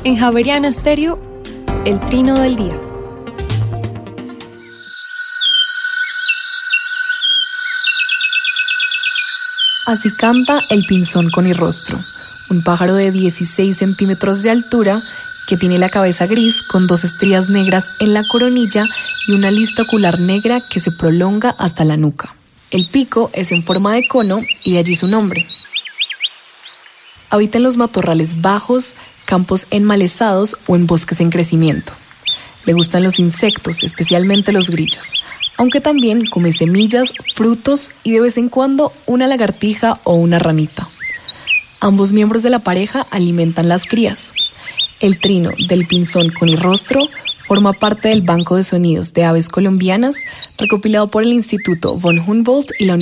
En Javeriana Stereo, el trino del día. Así canta el pinzón conirrostro, un pájaro de 16 centímetros de altura que tiene la cabeza gris con 2 estrías negras en la coronilla y una lista ocular negra que se prolonga hasta la nuca. El pico es en forma de cono y de allí su nombre. Habita en los matorrales bajos, campos enmalezados o en bosques en crecimiento. Le gustan los insectos, especialmente los grillos, aunque también come semillas, frutos y de vez en cuando una lagartija o una ranita. Ambos miembros de la pareja alimentan las crías. El trino del pinzón conirrostro forma parte del Banco de Sonidos de Aves Colombianas, recopilado por el Instituto von Humboldt y la